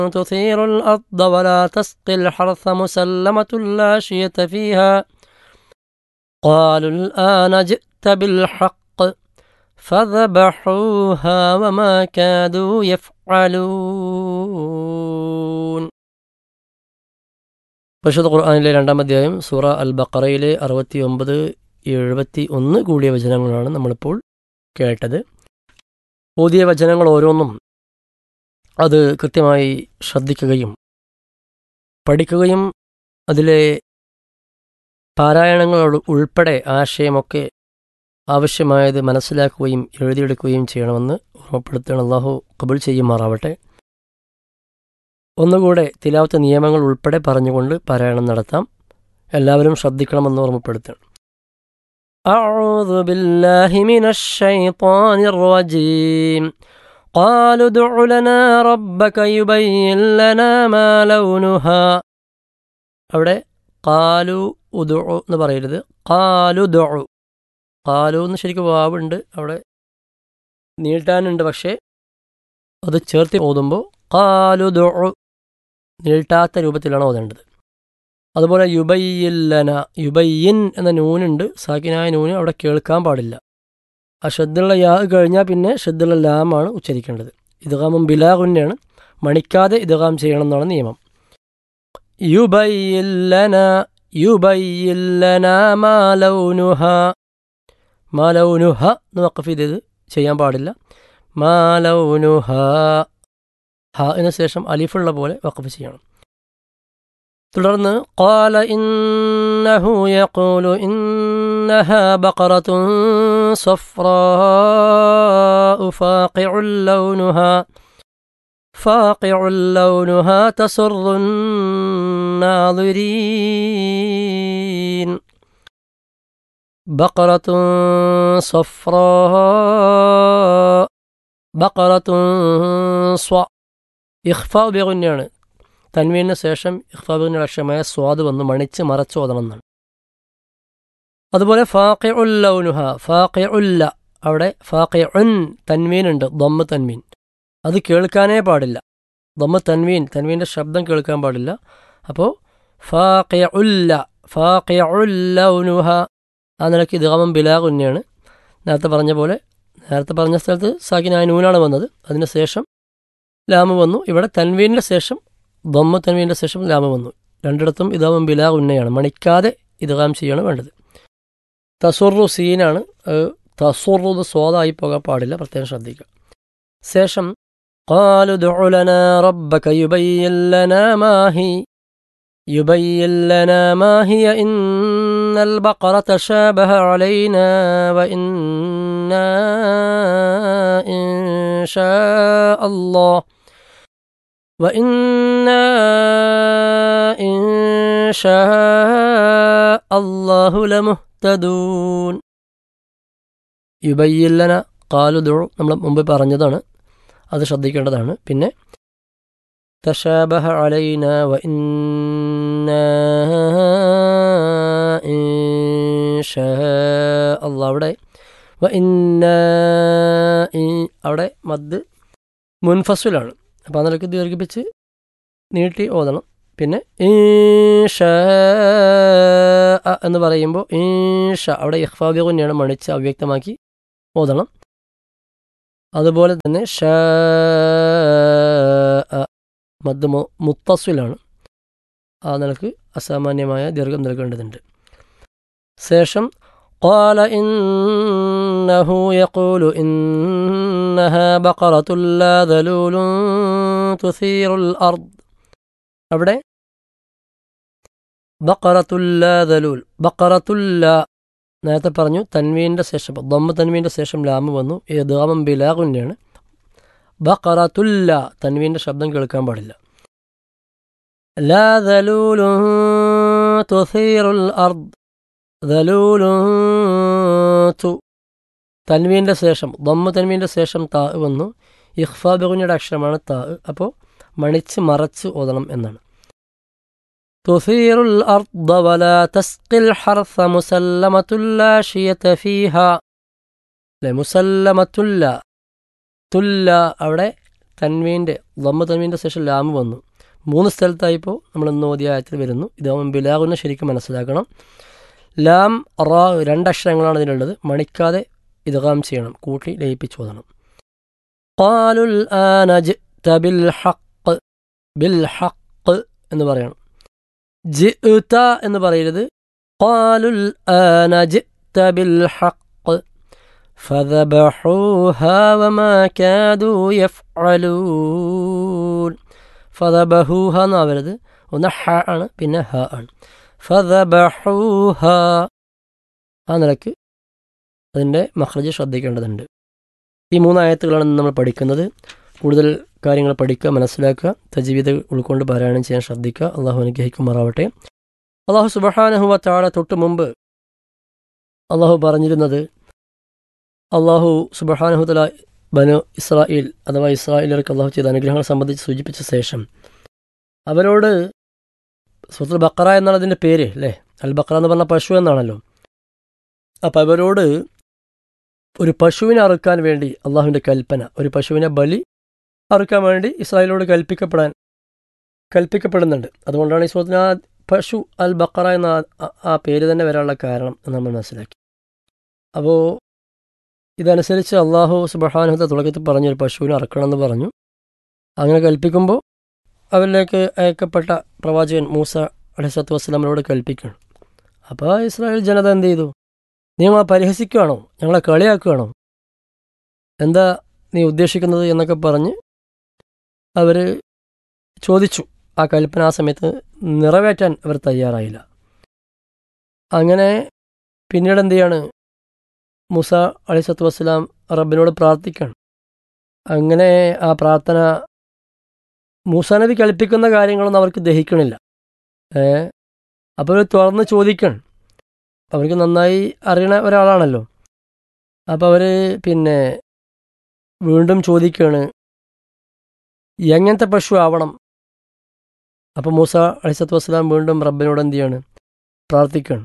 تثير الأرض ولا تسقي الحرث مسلمة لا شية فيها قالوا الآن جئت بالحق فذبحوها وما كادوا يفعلون. പരിശുദ്ധ ഖുർആനിലെ 2-ാം അധ്യായം സൂറ അൽ ബഖറയിലെ 69-71 കൂടിയ വചനങ്ങളാണ് നമ്മളിപ്പോൾ കേട്ടത്. ഓതിയ വചനങ്ങൾ ഓരോന്നും അത് കൃത്യമായി ശ്രദ്ധിക്കുകയും പഠിക്കുകയും അതിലെ പാരായണങ്ങൾ ഉൾപ്പെടെ ആശയമൊക്കെ ആവശ്യമായത് മനസ്സിലാക്കുകയും എഴുതിയെടുക്കുകയും ചെയ്യണമെന്ന് ഓർമ്മപ്പെടുത്തണം. അല്ലാഹു ഖബൂൽ ചെയ്യുമാറാവട്ടെ. ഒന്നുകൂടെ തിലാവത്ത് നിയമങ്ങൾ ഉൾപ്പെടെ പറഞ്ഞുകൊണ്ട് പാരായണം നടത്താം. എല്ലാവരും ശ്രദ്ധിക്കണമെന്ന് ഓർമ്മപ്പെടുത്തണം. അഊദു ബില്ലാഹി മിനശ് ശൈത്വാനിർ റജീം. ഖാലു ഉദ്ഉ ലനാ റബ്ബക യുബയ്യിൻ ലനാ മാ ലൗനുഹാ. അവിടെ ഖാലു ഉദ്ഉ എന്ന് പറയരുത്, ഖാലു ഉദ്ഉ. ഖാലു എന്ന് ശരിക്കും വാവുണ്ട്, അവിടെ നീട്ടാനുണ്ട്, പക്ഷേ അത് ചേർത്ത് ഓതുമ്പോൾ ഖാലു ഉദ്ഉ നീട്ടാത്ത രൂപത്തിലാണ് ഓതേണ്ടത്. അതുപോലെ യുബയ്യില്ലന, യുബയ്യിൻ എന്ന നൂനുണ്ട്, സാക്കിനായ നൂന് അവിടെ കേൾക്കാൻ പാടില്ല. ആ ഷദ്ദുള്ള യാ കഴിഞ്ഞാൽ പിന്നെ ഷദ്ദുള്ള ലാമാണ് ഉച്ചരിക്കേണ്ടത്. ഇദ്ഗാമും ബിലാ ഗുന്നയാണ്, മണിക്കാതെ ഇദ്ഗാം ചെയ്യണം എന്നാണ് നിയമം. യുബയ്യില്ലന യുബയ്യില്ലന മാ ലൗനുഹ. മാ ലൗനുഹ എന്ന് വഖഫ് ചെയ്തത് ചെയ്യാൻ പാടില്ല. മാ ലൗനുഹ, ഹാഇന് ശേഷം അലിഫുള്ള പോലെ വഖഫ് ചെയ്യണം. തുടർന്ന് ഖാല ഇന്നഹു യഖൂലു ഇന്നഹാ ബഖറത്തുൻ സഫ്റാഉ ഫാഖിഉൻ ലൗനുഹാ തസുറുൻ നാദിരീൻ. ബഖറത്തുൻ സഫ്റാഉ, ബഖറത്തുൻ സ്വ ഇഖ്ഫാ ബിഗുന്നയാണ്. തൻവീനു ശേഷം ഇഖ്ഫാ ബിഗുന്നയുടെ അക്ഷരമായ സ്വാദ് വന്ന് മണിച്ച് മറച്ച് ഓതണം എന്നാണ്. അതുപോലെ ഫാഖിഉൻ ലൗനുഹ, ഫാഖിഉല്ല, അവിടെ ഫാഖിഉൻ തൻവീനുണ്ട്, ദമ്മ് തൻവീൻ, അത് കേൾക്കാനേ പാടില്ല. ദമ്മ് തൻവീൻ, തൻവീൻ്റെ ശബ്ദം കേൾക്കാൻ പാടില്ല. അപ്പോൾ ഫാഖിഉല്ല, ഫാഖിഉൽ ലൗനുഹ. ആ നിലയ്ക്ക് ഇദ്ഗാമും ബിലാ ഗുന്നയാണ്. നേരത്തെ പറഞ്ഞ പോലെ, നേരത്തെ പറഞ്ഞ സ്ഥലത്ത് സാക്കിനായ നൂനാണ് വന്നത്, അതിന് ശേഷം ലാമ് വന്നു. ഇവിടെ തൻവീനിൻ്റെ ശേഷം ദമ്മ തൻവീനിൻ്റെ ശേഷം ലാമ് വന്നു. രണ്ടിടത്തും ഇദ്ഗാമും ബിലാ ഗുന്നയാണ്, മണിക്കാതെ ഇദ്ഗാം ചെയ്യാണ് വേണ്ടത്. തസുറു സീനാണ്, തസുറു സ്വാദായി പോകാൻ പാടില്ല, പ്രത്യേകം ശ്രദ്ധിക്കുക. ശേഷം ഖാലു ഉദ്ഉ ലനാ റബ്ബക യുബയ്യിൻ ലനാ മാ ഹി يبين لنا ما هي إن البقرة تشابه علينا وإنا إن شاء الله لمهتدون. يبين لنا قالوا دعوا, നമ്മൾ മുമ്പ് പറഞ്ഞതാണ്, അത് ശ്രദ്ധിക്കേണ്ടതാണ്. പിന്നെ تشابه علينا وإنا إن شاء الله. അവിടെ وإنا അവിടെ മദ് മുൻഫസിലാണ്, അപ്പോൾ അതിലേക്ക് ദീർഘിപ്പിച്ച് നീട്ടി ഓതണം. പിന്നെ ഇൻഷാ എന്ന് പറയുമ്പോൾ ഇൻഷാ അവിടെ ഇഖ്ഫാ ബിഗുന്നയാണ്, മണിച്ച് അവ്യക്തമാക്കി ഓതണം. അതുപോലെ തന്നെ ഷാ മദ് മുത്തസിലാണ്, ആ നിലക്ക് അസാമാന്യമായ ദീർഘം നൽകേണ്ടതുണ്ട്. ശേഷം قال إنه يقول إنها بقرة لا ذلول تثير الأرض. അവിടെ ബഖറത്തുൽ ലാ ദലൂൽ, ബഖറത്തുൽ ലാ നേരത്തെ പറഞ്ഞു തൻവീൻ്റെ ശേഷം ദമ്മ തൻവീൻ്റെ ശേഷം ലാമ് വന്നു, ഇദ്ഗാമും ബിലാ ഗുന്നയാണ്. ബഖറത്തുല്ല തൻവീൻ്റെ ശബ്ദം കേൾക്കാൻ പാടില്ല. ലാ ദലൂലുൻ തുസീറുൽ അർദ്, ദലൂലുൻ തു തൻവീൻ്റെ ശേഷം ദമ്മ തൻവീൻ്റെ ശേഷം താ വന്നു, ഇഖ്ഫാ ബിഗുന്നയുടെ അക്ഷരമാണ് താ, അപ്പോൾ മണിച്ച് മറച്ച് ഓതണം എന്നാണ്. തുസീറുൽ അർദ് വലാ തസ്ഖിൽ ഹർസ മുസല്ലമത്തുല്ലാ ഷിയത ഫീഹാ. മുസല്ലമത്തുല്ല തുല്ല അവിടെ തൻവീൻ്റെ തൻവീൻ്റെ ശേഷം ലാമ് വന്നു. 3 സ്ഥലത്തായിപ്പോൾ നമ്മൾ ഇന്ന് ഓതിയ ആയത്തിൽ വരുന്നു. ഇതാവുമ്പോൾ ബിലാഗുന്ന ശരിക്കും മനസ്സിലാക്കണം. ലാം റാ 2 അക്ഷരങ്ങളാണ് ഇതിനുള്ളത്. മണിക്കാതെ ഇദ്ഗാം ചെയ്യണം, കൂട്ടി ലയിപ്പിച്ച് ഓതണം. ഖാലുൽ ആന ജിഅത ബിൽ ഹഖ്, ബിൽ ഹഖ് എന്ന് പറയണം. ജിഅത എന്ന് പറയരുത്. ഖാലുൽ ആന ജിഅത ബിൽ ഹഖ് ഫദബഹൂഹാ വമാ കാദൂ യഫ്അലൂൻ. ഫദബഹൂഹ എന്നാവരുത്, ഒന്ന് ഹ ആണ് പിന്നെ ഹ ആണ്. ഫദബഹൂഹ ആ നിലക്ക് അതിൻ്റെ മഖ്റജ് ശ്രദ്ധിക്കേണ്ടതുണ്ട്. ഈ 3 ആയത്തുകളാണ് നമ്മൾ പഠിക്കുന്നത്. കൂടുതൽ കാര്യങ്ങൾ പഠിക്കുക, മനസ്സിലാക്കുക, തജ്വീദ് ഉൾക്കൊണ്ട് പാരായണം ചെയ്യാൻ ശ്രദ്ധിക്കുക. അള്ളാഹു അനുഗ്രഹിക്കുമാറാവട്ടെ. അള്ളാഹു സുബ്ഹാനഹു വ തആല തൊട്ട് മുമ്പ് അള്ളാഹു പറഞ്ഞിരുന്നത്, അള്ളാഹു സുബ്ഹാനഹു തആല ബനു ഇസ്രായേൽ അഥവാ ഇസ്രായേലർക്ക് അള്ളാഹു ചെയ്ത അനുഗ്രഹങ്ങളെ സംബന്ധിച്ച് സൂചിപ്പിച്ച ശേഷം അവരോട് സൂറത്തുൽ ബഖറ എന്നാണ് അതിൻ്റെ പേര് അല്ലേ? അൽ ബഖറ എന്ന് പറഞ്ഞ പശു എന്നാണല്ലോ. അപ്പം അവരോട് ഒരു പശുവിനെ അറുക്കാൻ വേണ്ടി അള്ളാഹുവിൻ്റെ കൽപ്പന, ഒരു പശുവിനെ ബലി അറുക്കാൻ വേണ്ടി ഇസ്രായേലോട് കൽപ്പിക്കപ്പെടുന്നുണ്ട്. അതുകൊണ്ടാണ് ഈ സൂറത്തിന് ആ പശു അൽ ബഖറ എന്ന ആ പേര് തന്നെ വരാനുള്ള കാരണം എന്ന് നമ്മൾ മനസ്സിലാക്കി. അപ്പോൾ ഇതനുസരിച്ച് അള്ളാഹു സുബ്ഹാനഹു വ തആല തുടക്കത്തിൽ പറഞ്ഞു ഒരു പശുവിനെ അറക്കണമെന്ന് പറഞ്ഞു. അങ്ങനെ കൽപ്പിക്കുമ്പോൾ അവരിലേക്ക് അയക്കപ്പെട്ട പ്രവാചകൻ മൂസ അലൈഹിസ്സലാത്തു വസ്സലാമിനോട് കൽപ്പിക്കണം. അപ്പോൾ ഇസ്രായേൽ ജനത എന്ത് ചെയ്തു? നീ ഞങ്ങളെ പരിഹസിക്കുകയാണോ, ഞങ്ങളെ കളിയാക്കുകയാണോ, എന്താ നീ ഉദ്ദേശിക്കുന്നത് എന്നൊക്കെ പറഞ്ഞ് അവർ ചോദിച്ചു. ആ കൽപ്പന ആ സമയത്ത് നിറവേറ്റാൻ അവർ തയ്യാറായില്ല. അങ്ങനെ പിന്നീട് എന്ത് ചെയ്യാണ്? മൂസ അലൈഹിസ്സലാത്തു വസ്സലാം റബ്ബിനോട് പ്രാർത്ഥിക്കുകയാണ്. അങ്ങനെ ആ പ്രാർത്ഥന മൂസാ നബി കൽപ്പിക്കുന്ന കാര്യങ്ങളൊന്നും അവർക്ക് ദഹിക്കണില്ല. അപ്പോൾ അവർ തുറന്ന് ചോദിക്കണം. അവർക്ക് നന്നായി അറിയണ ഒരാളാണല്ലോ. അപ്പോൾ അവർ പിന്നെ വീണ്ടും ചോദിക്കുകയാണ്, എങ്ങനത്തെ പശു ആവണം? അപ്പോൾ മൂസ അലൈഹിസ്സലാത്തു വസ്സലാം വീണ്ടും റബ്ബിനോട് എന്ത് ചെയ്യാണ്? പ്രാർത്ഥിക്കുകയാണ്.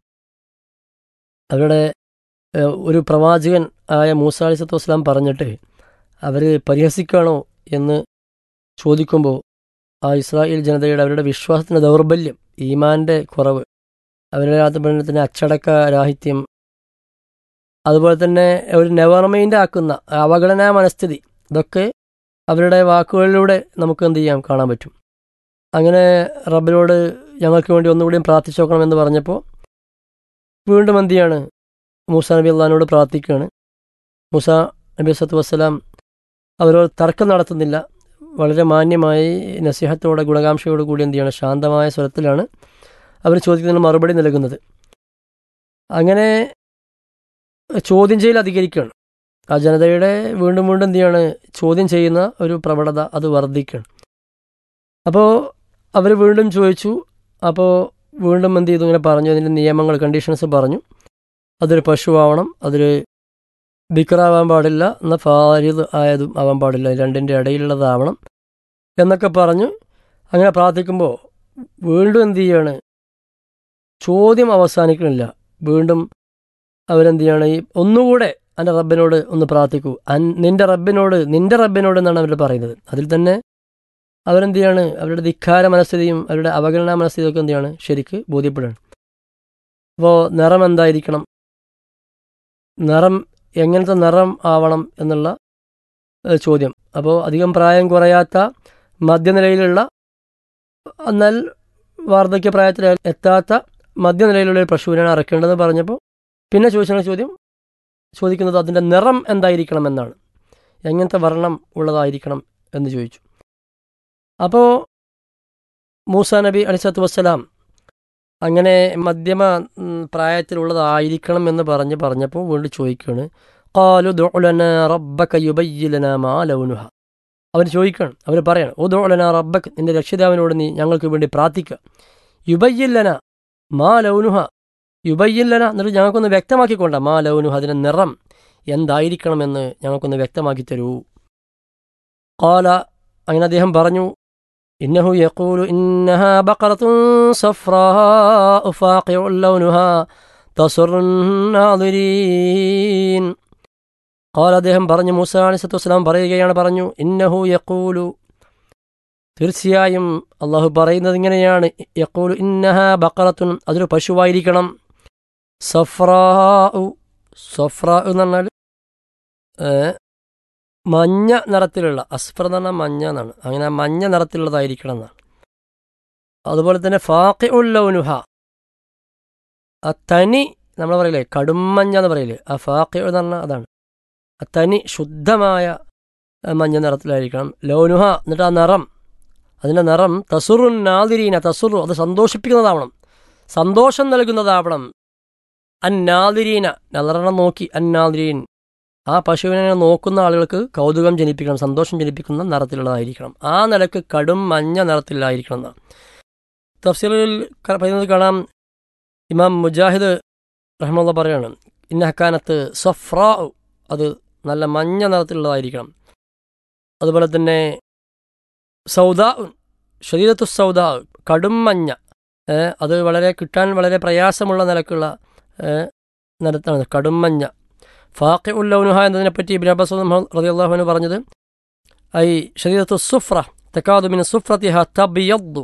അവരുടെ ഒരു പ്രവാചകൻ ആയ മൂസ അലൈഹിസ്സലാത്തു വസ്സലാം പറഞ്ഞിട്ട് അവർ പരിഹസിക്കുകയാണോ എന്ന് ചോദിക്കുമ്പോൾ ആ ഇസ്രായേൽ ജനതയുടെ അവരുടെ വിശ്വാസത്തിൻ്റെ ദൗർബല്യം, ഈമാൻ്റെ കുറവ്, അവരുടെ ആത്മബന്ധത്തിൻ്റെ അച്ചടക്ക രാഹിത്യം, അതുപോലെ തന്നെ ഒരു നെവർ മൈൻഡ് ആക്കുന്ന അവഗണനാ മനസ്ഥിതി, ഇതൊക്കെ അവരുടെ വാക്കുകളിലൂടെ നമുക്ക് എന്ത് ചെയ്യാം, കാണാൻ പറ്റും. അങ്ങനെ റബ്ബിനോട് ഞങ്ങൾക്ക് വേണ്ടി ഒന്നുകൂടിയും പ്രാർത്ഥിച്ചു നോക്കണമെന്ന് പറഞ്ഞപ്പോൾ വീണ്ടും എന്ത് ചെയ്യാണ്? മൂസ നബി അള്ളഹാനോട് പ്രാർത്ഥിക്കുകയാണ്. മൂസ നബി സല്ലല്ലാഹു അലൈഹി വസല്ലം അവരോട് തർക്കം നടത്തുന്നില്ല. വളരെ മാന്യമായി നസിഹത്തോടെ ഗുണകാംക്ഷയോട് കൂടി എന്ത് ചെയ്യണം? ശാന്തമായ സ്വരത്തിലാണ് അവർ ചോദിക്കുന്നതിന് മറുപടി നൽകുന്നത്. അങ്ങനെ ചോദ്യം ചെയ്യൽ അധികരിക്കുകയാണ്. ആ ജനതയുടെ വീണ്ടും വീണ്ടും എന്ത് ചെയ്യാണ്? ചോദ്യം ചെയ്യുന്ന ഒരു പ്രവണത അത് വർദ്ധിക്കുകയാണ്. അപ്പോൾ അവർ വീണ്ടും ചോദിച്ചു. അപ്പോൾ വീണ്ടും എന്ത് ചെയ്തു? ഇങ്ങനെ പറഞ്ഞു, അതിൻ്റെ നിയമങ്ങൾ, കണ്ടീഷൻസ് പറഞ്ഞു. അതൊരു പശുവാവണം, അതൊരു ബിക്റാവാൻ പാടില്ല, എന്നാൽ ഫാരിദ് ആയതും ആവാൻ പാടില്ല, രണ്ടിൻ്റെ ഇടയിലുള്ളതാവണം എന്നൊക്കെ പറഞ്ഞു. അങ്ങനെ പ്രാർത്ഥിക്കുമ്പോൾ വീണ്ടും എന്ത് ചെയ്യാണ്? ചോദ്യം അവസാനിക്കണില്ല. വീണ്ടും അവരെന്ത് ചെയ്യണം? ഈ ഒന്നുകൂടെ എൻ്റെ റബ്ബിനോട് ഒന്ന് പ്രാർത്ഥിക്കൂ, നിൻ്റെ റബ്ബിനോട് എന്നാണ് അവർ പറയുന്നത്. അതിൽ തന്നെ അവരെന്ത് ചെയ്യാണ്? അവരുടെ ധിക്കാര മനസ്ഥിതിയും അവരുടെ അവഗണനാ മനസ്ഥിതിയൊക്കെ എന്ത് ചെയ്യാണ്? ശരിക്ക് ബോധ്യപ്പെടുകയാണ്. അപ്പോൾ നിറം എന്തായിരിക്കണം, നിറം എങ്ങനത്തെ നിറം ആവണം എന്നുള്ള ചോദ്യം. അപ്പോൾ അധികം പ്രായം കുറയാത്ത മധ്യനിലയിലുള്ള, എന്നാൽ വാർദ്ധക്യ പ്രായത്തിൽ എത്താത്ത മധ്യനിലയിലുള്ള ഒരു പശുവിനാണ് അറക്കേണ്ടതെന്ന് പറഞ്ഞപ്പോൾ പിന്നെ ചോദിക്കുന്നത് അതിൻ്റെ നിറം എന്തായിരിക്കണം എന്നാണ്. എങ്ങനത്തെ വർണ്ണം ഉള്ളതായിരിക്കണം എന്ന് ചോദിച്ചു. അപ്പോൾ മൂസ നബി അലൈഹിസ്സലാത്തു വസ്സലാം അങ്ങനെ മധ്യമ പ്രായത്തിലുള്ളതായിരിക്കണം എന്ന് പറഞ്ഞപ്പോൾ വീണ്ടും ചോദിക്കുകയാണ്. ഖാലു ഉദ്ഉ ലനാ റബ്ബക യുബയ്യിൻ ലനാ മാ ലൗനുഹ. അവർ ചോദിക്കുകയാണ്, അവർ പറയാണ്, ഉദ്ഉ ലനാ റബ്ബക, നിന്റെ രക്ഷിതാവിനോട് നീ ഞങ്ങൾക്ക് വേണ്ടി പ്രാർത്ഥിക്കുക. യുബയ്യിൻ ലനാ മാ ലൗനുഹ, യുബയ്യിൻ ലനാ, എന്നിട്ട് ഞങ്ങൾക്കൊന്ന് വ്യക്തമാക്കിക്കൊണ്ട, മാ ലൗനുഹ, അതിൻ്റെ നിറം എന്തായിരിക്കണമെന്ന് ഞങ്ങൾക്കൊന്ന് വ്യക്തമാക്കി തരൂ. ഖാല, അങ്ങനെ അദ്ദേഹം പറഞ്ഞു, ഇന്നഹു യഖൂലു ഇന്നഹാ ബഖറത്തുൻ സഫ്റാഉ ഫാഖിഉൻ ലൗനുഹാ തസുറുൻ നാദിരീൻ. ഖാല അദ്ദേഹം പറഞ്ഞു, മൂസ അലൈഹിസ്സലാത്തു വസ്സലാം പറയുകയാണ്, പറഞ്ഞു, ഇന്നഹു യഖൂലു, തീർച്ചയായും അള്ളാഹു പറയുന്നത് ഇങ്ങനെയാണ്, യഖൂലു ഇന്നഹാ ബഖറത്തുൻ, അതൊരു പശുവായിരിക്കണം, സഫ്രാഉ, സഫ്രാ എന്ന് പറഞ്ഞാൽ മഞ്ഞ നിറത്തിലുള്ള, അസ്ഫർ എന്ന് പറഞ്ഞാൽ മഞ്ഞ എന്നാണ്, അങ്ങനെ മഞ്ഞ നിറത്തിലുള്ളതായിരിക്കണം എന്നാണ്. അതുപോലെ തന്നെ ഫാഖിഉൽ ലൗനുഹ, ആ തനി നമ്മൾ പറയില്ലേ കടുംമഞ്ഞ എന്ന് പറയില്ലേ, ആ ഫാഖിഉ എന്ന് പറഞ്ഞാൽ അതാണ്, ആ തനി ശുദ്ധമായ മഞ്ഞ നിറത്തിലായിരിക്കണം. ലൗനുഹ, എന്നിട്ട് ആ നിറം, അതിൻ്റെ നിറം തസുറുൻ നാദിരീന, തസുറു, അത് സന്തോഷിപ്പിക്കുന്നതാവണം, സന്തോഷം നൽകുന്നതാവണം. അന്നാദിരീന, നല്ലറണം നോക്കി, അന്നാദിരീൻ, ആ പശുവിനെ നോക്കുന്ന ആളുകൾക്ക് കൗതുകം ജനിപ്പിക്കണം, സന്തോഷം ജനിപ്പിക്കുന്ന നിറത്തിലുള്ളതായിരിക്കണം. ആ നിലക്ക് കടും മഞ്ഞ നിറത്തിലായിരിക്കണം എന്നാണ്. തഫ്സീറിൽ പറയുന്നത് കാണാം, ഇമാം മുജാഹിദ് റഹ്മത്തുള്ളാഹി പറയാണ്, ഇന്ന ഹക്കാനത്ത് സഫ്രാ, അത് നല്ല മഞ്ഞ നിറത്തിലുള്ളതായിരിക്കണം. അതുപോലെ തന്നെ സൗദാ, ശരീരത്തു സൗദാ, കടും മഞ്ഞ, അത് വളരെ കിട്ടാൻ വളരെ പ്രയാസമുള്ള നിലക്കുള്ള നിറത്താണ് കടും മഞ്ഞ. ഫാഖിഉൽ ലൗനുഹ എന്നതിനെപ്പറ്റി ഇബ്നു അബ്ബാസ് റളിയല്ലാഹു അൻഹു പറഞ്ഞത്, ഐ ശരീരത്തു സുഫ്ര തകാദു മിൻ സുഫ്രതിഹ തബിയദ്ദു,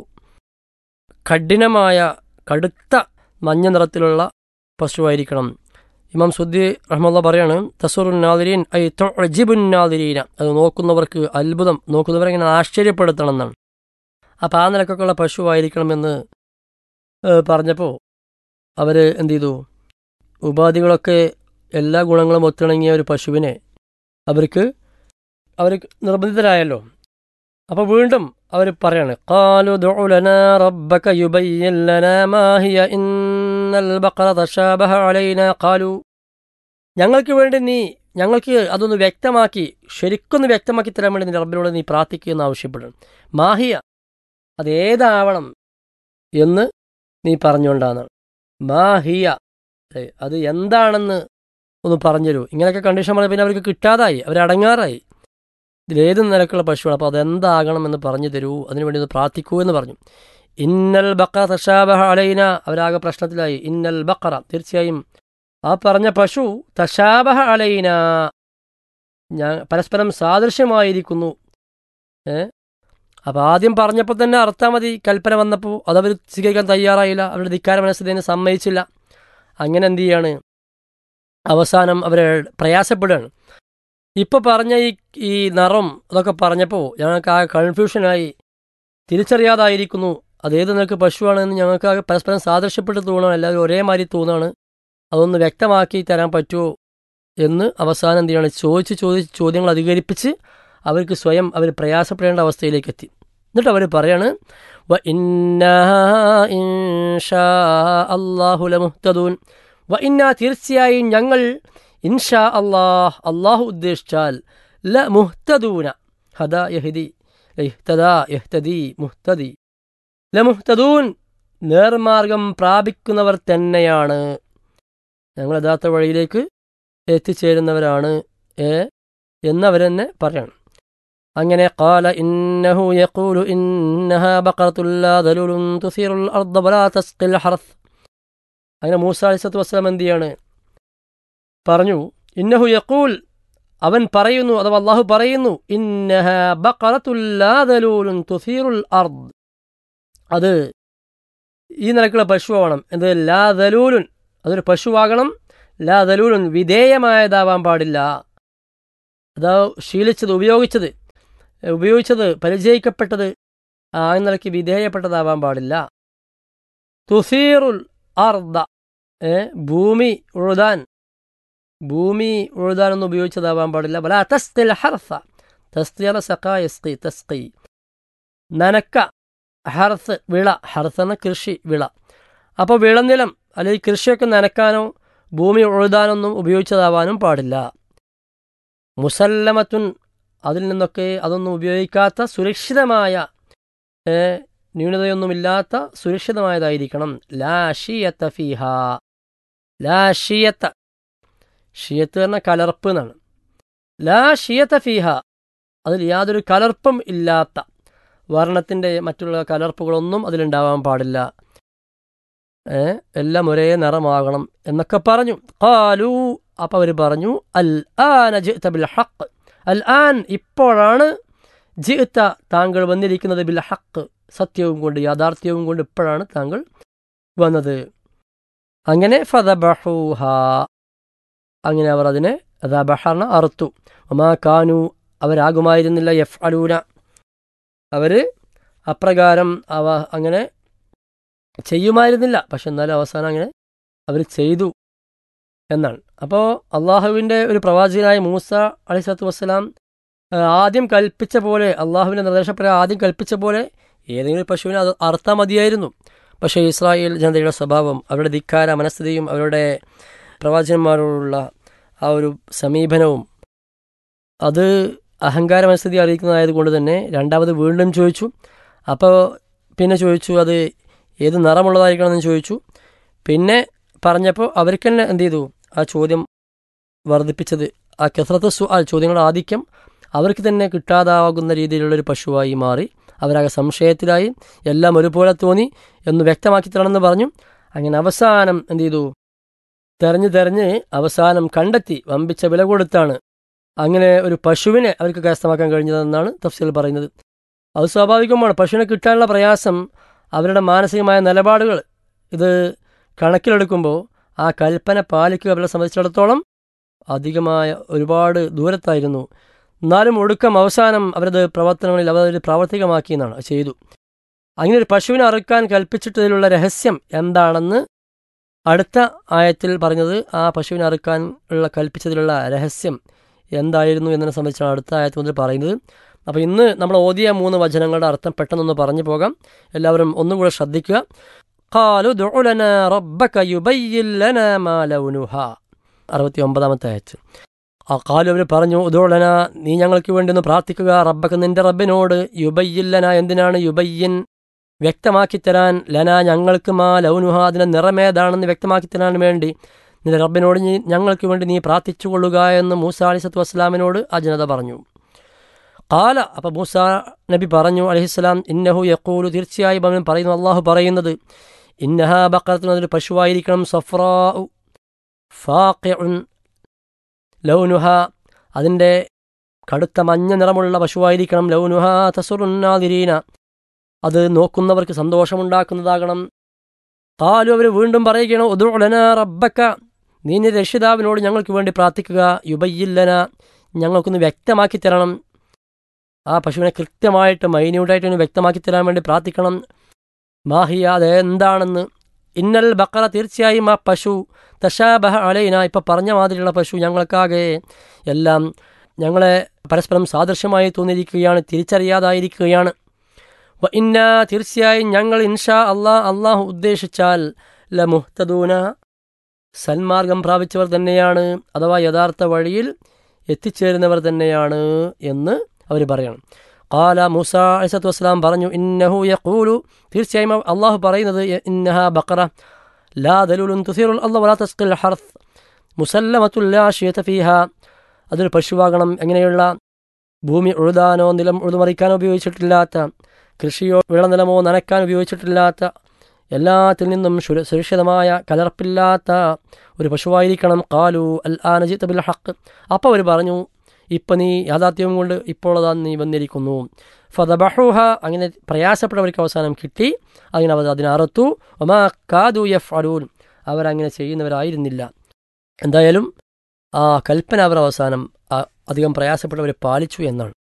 കഠിനമായ കടുത്ത മഞ്ഞ നിറത്തിലുള്ള പശുവായിരിക്കണം. ഇമാം സുദ്ദി റഹ്മത്തുള്ളാഹി പറയാണ്, തസുറുൻ നാദിരീൻ ഐ തുഅ്ജിബുൻ നാദിരീന, അത് നോക്കുന്നവർക്ക് അത്ഭുതം, നോക്കുന്നവരെ ഇങ്ങനെ ആശ്ചര്യപ്പെടുത്തണം എന്നാണ്. അപ്പോൾ ആ നിലക്കൊക്കെയുള്ള പശുവായിരിക്കണമെന്ന് പറഞ്ഞപ്പോൾ അവർ എന്ത് ചെയ്തു, ഉപാധികളൊക്കെ എല്ലാ ഗുണങ്ങളും ഒത്തിണങ്ങിയ ഒരു പശുവിനെ അവർ നിർബന്ധിതരായല്ലോ. അപ്പോൾ വീണ്ടും അവർ പറയാണ്, ഖാലു ദഉ ലനാ റബ്ബക യുബയ്യിൻ ലനാ മാ ഹിയ ഇന്നൽ ബഖറ തശാബഹ അലൈനാ ഖാലു, ഞങ്ങൾക്ക് വേണ്ടി ഞങ്ങൾക്ക് അതൊന്ന് വ്യക്തമാക്കി, ശരിക്കൊന്ന് വ്യക്തമാക്കി തരാൻ വേണ്ടി നിന്റെ റബ്ബിനോട് നീ പ്രാർത്ഥിക്കുമെന്ന് ആവശ്യപ്പെടുന്നു. മാഹിയ, അതേതാവണം എന്ന് നീ പറഞ്ഞുകൊണ്ടാണ്. മാഹിയ, അത് എന്താണെന്ന് ഒന്ന് പറഞ്ഞുതരൂ. ഇങ്ങനെയൊക്കെ കണ്ടീഷൻ പറഞ്ഞാൽ പിന്നെ അവർക്ക് കിട്ടാതായി, അവരടങ്ങാറായി, ഇതിലേത് നിലക്കുള്ള പശുവാണ്, അപ്പോൾ അതെന്താകണമെന്ന് പറഞ്ഞു തരൂ, അതിനുവേണ്ടി ഒന്ന് പ്രാർത്ഥിക്കൂ എന്ന് പറഞ്ഞു. ഇന്നൽ ബഖറ തശാബഹ അലൈന, അവരാകെ പ്രശ്നത്തിലായി. ഇന്നൽ ബഖറ, തീർച്ചയായും ആ പറഞ്ഞ പശു, തശാബഹ അലൈന, പരസ്പരം സാദൃശ്യമായിരിക്കുന്നു. അപ്പോൾ ആദ്യം പറഞ്ഞപ്പോൾ തന്നെ അർത്ഥം മതി, കൽപ്പന വന്നപ്പോൾ അതവർ സ്വീകരിക്കാൻ തയ്യാറായില്ല, അവരുടെ ധിക്കാര മനസ്സിനെ സമ്മതിച്ചില്ല. അങ്ങനെ എന്ത് ചെയ്യാണ്, അവസാനം അവർ പ്രയാസപ്പെടുകയാണ്. ഇപ്പോൾ പറഞ്ഞ ഈ നിറം അതൊക്കെ പറഞ്ഞപ്പോൾ ഞങ്ങൾക്ക് ആ കൺഫ്യൂഷനായി, തിരിച്ചറിയാതായിരിക്കുന്നു, അതേത് നിനക്ക് പശുവാണെന്ന് ഞങ്ങൾക്ക് ആ പരസ്പരം സാദൃശ്യപ്പെട്ട് തോന്നുകയാണ്, എല്ലാവരും ഒരേമാതിരി തോന്നുകയാണ്, അതൊന്ന് വ്യക്തമാക്കി തരാൻ പറ്റുമോ എന്ന് അവസാനം എന്ത് ചെയ്യാണ്, ചോദിച്ച് ചോദ്യങ്ങൾ അധികരിപ്പിച്ച് അവർക്ക് സ്വയം അവർ പ്രയാസപ്പെടേണ്ട അവസ്ഥയിലേക്ക് എത്തി. എന്നിട്ട് അവർ പറയാണ്, വ ഇന്നാ ഇൻഷാ അല്ലാഹു ലമുഹ്തദൂൻ, വ ഇന്നാ, തീർച്ചയായും ഞങ്ങൾ, ഇൻഷാ അല്ലാഹ്, അള്ളാഹു ഉദ്ദേശിച്ചാൽ, ല മുഹ്തദൂന, ഹദ യഹ്ദി, ഇഹ്തദാ യഹ്തദി, മുഹ്തദി, ലമുഹ്തദൂൻ, നേർമാർഗം പ്രാപിക്കുന്നവർ തന്നെയാണ്, ഞങ്ങൾ യഥാർത്ഥ വഴിയിലേക്ക് എത്തിച്ചേരുന്നവരാണ് എന്നവരെന്നെ പറയണം. അങ്ങനെ ഖാല ഇന്നഹു യഖൂലു ഇന്നഹാ ബഖറത്തുൻ ലാ ദലൂലുൻ തുസീറുൽ അർദ വലാ തസ്ഖിൽ ഹർസ്. അങ്ങനെ മൂസ അലൈഹിസ്സലാത്തു വസ്സലാം എന്ത് ചെയ്യാണ്, പറഞ്ഞു, ഇന്നഹു യഖൂൽ, അവൻ പറയുന്നു, അഥവാ അല്ലാഹു പറയുന്നു, ഇന്നഹാ ബഖറത്തുൻ ലാ ദലൂലുൻ തുസീറുൽ അർദ്, അത് ഈ നിലക്കുള്ള പശുവാകണം. എന്ത്, ലാ ദലൂലുൻ, അതൊരു പശുവാകണം, ലാ ദലൂലുൻ, വിധേയമായതാവാൻ പാടില്ല, അതാ ശീലിച്ചത്, ഉപയോഗിച്ചത് പരിചയിക്കപ്പെട്ടത് ആ നിലയ്ക്ക് വിധേയപ്പെട്ടതാവാൻ പാടില്ല. തുസീറുൽ അർദ, ഭൂമി ഉഴുതാനൊന്നും ഉപയോഗിച്ചതാവാൻ പാടില്ല. വലാ തസ്ഖിൽ ഹർസ, തസ്ഖിയ സഖാ യസ്ഖി, തസ്ഖി, നനക്ക, ഹർസ് വിള, ഹർസന കൃഷി, വിള. അപ്പോൾ വിളനിലം അല്ലെങ്കിൽ കൃഷിയൊക്കെ നനക്കാനോ ഭൂമി ഉഴുതാനൊന്നും ഉപയോഗിച്ചതാവാനും പാടില്ല. മുസല്ലമത്തുൻ, അതിൽ നിന്നൊക്കെ അതൊന്നും ഉപയോഗിക്കാത്ത സുരക്ഷിതമായ, ന്യൂനതയൊന്നുമില്ലാത്ത സുരക്ഷിതമായതായിരിക്കണം. ലാ ഷിയത്ത ഫീഹ, ലാ ഷിയത്ത, ഷിയത്ത് പറഞ്ഞ കലർപ്പ് എന്നാണ്. ലാ ഷിയത്ത ഫീഹ, അതിൽ യാതൊരു കലർപ്പും ഇല്ലാത്ത, വർണ്ണത്തിൻ്റെ മറ്റുള്ള കലർപ്പുകളൊന്നും അതിലുണ്ടാവാൻ പാടില്ല, എല്ലാം ഒരേ നിറമാകണം എന്നൊക്കെ പറഞ്ഞു. ഖാലു, അപ്പോൾ അവർ പറഞ്ഞു അൽ ആന ജിഅ്ത ബിൽ ഹഖ്, അൽ ആൻ ഇപ്പോഴാണ്, ജിഅ്ത താങ്കൾ വന്നിരിക്കുന്നത് ബിൽ ഹഖ് സത്യവും കൊണ്ട്, യാഥാർത്ഥ്യവും കൊണ്ട് ഇപ്പോഴാണ് താങ്കൾ വന്നത്. അങ്ങനെ ഫദബഹൂഹ, അങ്ങനെ അവർ അതിനെ ദബഹന അറുത്തു. വമാ കാനു, അവരാകുമായിരുന്നില്ല, യഫ്അലൂന, അവർ അപ്രകാരം അങ്ങനെ ചെയ്യുമായിരുന്നില്ല. പക്ഷെ എന്നാലും അവസാനം അങ്ങനെ അവർ ചെയ്തു എന്നാണ്. അപ്പോൾ അള്ളാഹുവിൻ്റെ ഒരു പ്രവാചകനായ മൂസ അലൈഹിസ്സലാത്തു വസ്സലാം ആദ്യം കൽപ്പിച്ച പോലെ, അള്ളാഹുവിൻ്റെ നിർദ്ദേശപ്രകാരം ആദ്യം കൽപ്പിച്ച പോലെ ഏതെങ്കിലും പശുവിനെ അത് അറുത്താൽ മതിയായിരുന്നു. പക്ഷേ ഇസ്രായേൽ ജനതയുടെ സ്വഭാവം, അവരുടെ ധിക്കാര മനസ്ഥിതിയും അവരുടെ പ്രവാചകന്മാരോടുള്ള ആ ഒരു സമീപനവും അത് അഹങ്കാര മനസ്ഥിതി അറിയിക്കുന്നതായതുകൊണ്ട് തന്നെ രണ്ടാമത് വീണ്ടും ചോദിച്ചു. അപ്പോൾ പിന്നെ ചോദിച്ചു അത് ഏത് നിറമുള്ളതായിരിക്കണമെന്ന് ചോദിച്ചു. പിന്നെ പറഞ്ഞപ്പോൾ അവർക്ക് തന്നെ എന്ത് ചെയ്തു, ആ ചോദ്യം വർദ്ധിപ്പിച്ചത്, ആ കസറത്ത് സുആൽ, ചോദ്യങ്ങളുടെ ആധിക്യം അവർക്ക് തന്നെ കിട്ടാതാകുന്ന രീതിയിലുള്ളൊരു പശുവായി മാറി. അവരാകെ സംശയത്തിലായി, എല്ലാം ഒരുപോലെ തോന്നി എന്ന് വ്യക്തമാക്കി തരണമെന്ന് പറഞ്ഞു. അങ്ങനെ അവസാനം എന്ത് ചെയ്തു, തെരഞ്ഞ് അവസാനം കണ്ടെത്തി, വമ്പിച്ച വില കൊടുത്താണ് അങ്ങനെ ഒരു പശുവിനെ അവർക്ക് കരസ്ഥമാക്കാൻ കഴിഞ്ഞതെന്നാണ് തഫ്സീൽ പറയുന്നത്. അത് സ്വാഭാവികമാണ്. പശുവിനെ കിട്ടാനുള്ള പ്രയാസം, അവരുടെ മാനസികമായ നിലപാടുകൾ ഇത് കണക്കിലെടുക്കുമ്പോൾ ആ കൽപ്പന പാലിക്കുക അവരെ സംബന്ധിച്ചിടത്തോളം അധികമായ ഒരുപാട് ദൂരത്തായിരുന്നു. എന്നാലും ഒടുക്കം അവസാനം അവരത് പ്രവർത്തനങ്ങളിൽ അവരത് പ്രാവർത്തികമാക്കി എന്നാണ് ചെയ്തു. അങ്ങനെ ഒരു പശുവിനെ അറുക്കാൻ കൽപ്പിച്ചിട്ടതിലുള്ള രഹസ്യം എന്താണെന്ന് അടുത്ത ആയത്തിൽ പറഞ്ഞത്, ആ പശുവിനെ അറുക്കാൻ ഉള്ള കൽപ്പിച്ചതിലുള്ള രഹസ്യം എന്തായിരുന്നു എന്നതിനെ സംബന്ധിച്ചാണ് അടുത്ത ആയത്ത് മുതൽ പറയുന്നത്. അപ്പോൾ ഇന്ന് നമ്മൾ ഓതിയ 3 വചനങ്ങളുടെ അർത്ഥം പെട്ടെന്നൊന്ന് പറഞ്ഞു പോകാം. എല്ലാവരും ഒന്നും കൂടെ ശ്രദ്ധിക്കുക. ഖാലു ദുഉ ലനാ റബ്ബക യുബയ്യിൻ ലനാ മാ ലൗനുഹാ, 69-ാമത്തെ ആയത്ത്. ആ ഖാലു അവർ പറഞ്ഞു, ഉദുഉ ലനാ, നീ ഞങ്ങൾക്ക് വേണ്ടി ഒന്ന് പ്രാർത്ഥിക്കുക, റബ്ബക നിന്റെ റബ്ബിനോട്, യുബയ്യിൻ ലനാ, എന്തിനാണ് യുബയ്യിൻ, വ്യക്തമാക്കി തരാൻ, ലനാ ഞങ്ങൾക്ക്, മാ ലൗനുഹാ, അതിൻ്റെ നിറമേതാണെന്ന് വ്യക്തമാക്കി തരാൻ വേണ്ടി നിന്റെ റബ്ബിനോട് ഞങ്ങൾക്ക് വേണ്ടി നീ പ്രാർത്ഥിച്ചു കൊള്ളുക എന്ന് മൂസ അലൈഹിസ്സലാത്തു വസ്സലാമിനോട് ആ ജനത പറഞ്ഞു. ഖാല, അപ്പോൾ മൂസ നബി പറഞ്ഞു അലൈഹിസ്സലാം, ഇന്നഹു യഖൂലു, തീർച്ചയായും അവൻ പറയുന്നു, അള്ളാഹു പറയുന്നത്, ഇന്നഹാ ബഖറത്തുൻ, അതൊരു പശുവായിരിക്കണം, സഫ്റാഉ ഫാഖിഉൻ ലൗനുഹ, അതിൻ്റെ കടുത്ത മഞ്ഞ നിറമുള്ള പശുവായിരിക്കണം, ലൗനുഹ തസുറുൻ നാദിരീന, അത് നോക്കുന്നവർക്ക് സന്തോഷമുണ്ടാക്കുന്നതാകണം. ഖാലു, അവർ വീണ്ടും പറയുകയാണ്, ഉദുഉ ലനാ റബ്ബക, നീ നിന്റെ രക്ഷിതാവിനോട് ഞങ്ങൾക്ക് വേണ്ടി പ്രാർത്ഥിക്കുക, യുബയ്യിൻ ലനാ, ഞങ്ങൾക്കൊന്ന് വ്യക്തമാക്കി തരണം, ആ പശുവിനെ കൃത്യമായിട്ട് മൈന്യൂട്ടായിട്ട് വ്യക്തമാക്കി തരാൻ വേണ്ടി പ്രാർത്ഥിക്കണം. മാഹിയ, അത് എന്താണെന്ന്. ഇന്നൽ ബഖറ, തീർച്ചയായും ആ പശു, തശാബഹ അലൈന, ഇപ്പം പറഞ്ഞ മാതിരിയുള്ള പശു ഞങ്ങൾക്കാകെ എല്ലാം ഞങ്ങളെ പരസ്പരം സാദൃശ്യമായി തോന്നിയിരിക്കുകയാണ്, തിരിച്ചറിയാതായിരിക്കുകയാണ്. വ ഇന്ന, തീർച്ചയായും ഞങ്ങൾ, ഇൻഷാ അള്ളാഹു ഉദ്ദേശിച്ചാൽ, ലമുഹ്തദൂന, സന്മാർഗം പ്രാപിച്ചവർ തന്നെയാണ്, അഥവാ യഥാർത്ഥ വഴിയിൽ എത്തിച്ചേരുന്നവർ തന്നെയാണ് എന്ന് അവർ പറയണം. ഖാല, മൂസ അലൈഹിസ്സലാത്തു വസ്സലാം പറഞ്ഞു, ഇന്നഹു യഖൂലു, തീർച്ചയായും അള്ളാഹു പറയുന്നത്, ഇന്നഹാ ബഖറ ലാ ദലൂലുൻ തുസീറുൽ അർള വലാ തസ്ഖിൽ ഹർത്ത് മുസല്ലമത്തുൻ ലാ ശിയത ഫീഹാ, അതൊരു പശുവാകണം, എങ്ങനെയുള്ള ഭൂമി ഉഴുതാനോ നിലം ഉഴുതുമറിക്കാനോ ഉപയോഗിച്ചിട്ടില്ലാത്ത, കൃഷിയോ വിളനിലമോ നനയ്ക്കാൻ ഉപയോഗിച്ചിട്ടില്ലാത്ത, എല്ലാത്തിൽ നിന്നും സുരക്ഷിതമായ കലർപ്പില്ലാത്ത ഒരു പശുവായിരിക്കണം. ഖാലു അൽ ആന ജിഅ്ത ബിൽ ഹഖ്, അപ്പോൾ അവർ പറഞ്ഞു, ഇപ്പം നീ യാഥാർത്ഥ്യവും കൊണ്ട് ഇപ്പോൾ അതാ നീ വന്നിരിക്കുന്നു. ഫദബഹൂഹ, അങ്ങനെ പ്രയാസപ്പെട്ടവർക്ക് അവസാനം കിട്ടി, അങ്ങനെ അവർ അതിനെ അറുത്തു. വമാ കാദു യഫ്അലൂൻ, അവരങ്ങനെ ചെയ്യുന്നവരായിരുന്നില്ല. എന്തായാലും ആ കൽപ്പന അവർ അവസാനം അധികം പ്രയാസപ്പെട്ടവരെ പാലിച്ചു എന്നാണ്.